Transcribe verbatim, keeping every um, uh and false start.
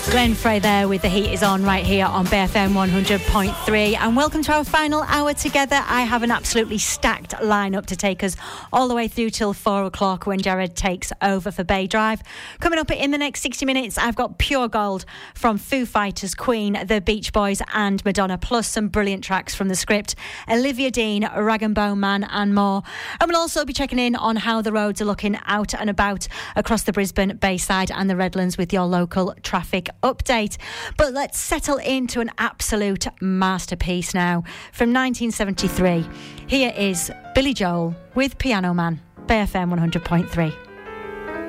Glenn Frey there with The Heat Is On right here on B F M one hundred point three, and welcome to our final hour together. I have an absolutely stacked lineup to take us all the way through till four o'clock when Jared takes over for Bay Drive. Coming up in the next sixty minutes, I've got Pure Gold from Foo Fighters, Queen, The Beach Boys and Madonna, plus some brilliant tracks from The Script, Olivia Dean, Rag and Bone Man and more. And we'll also be checking in on how the roads are looking out and about across the Brisbane Bayside and the Redlands with your local traffic update. But let's settle into an absolute masterpiece now. From nineteen seventy-three, here is Billy Joel with Piano Man, B F M one hundred point three.